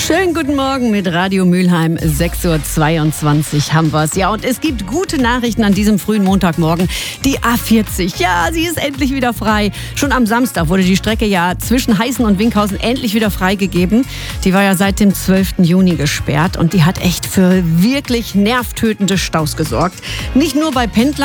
Schönen guten Morgen mit Radio Mülheim, 6.22 Uhr haben wir es. Ja, und es gibt gute Nachrichten an diesem frühen Montagmorgen. Die A40, ja, sie ist endlich wieder frei. Schon am Samstag wurde die Strecke ja zwischen Heißen und Winkhausen endlich wieder freigegeben. Die war ja seit dem 12. Juni gesperrt und die hat echt für wirklich nervtötende Staus gesorgt. Nicht nur bei Pendlern.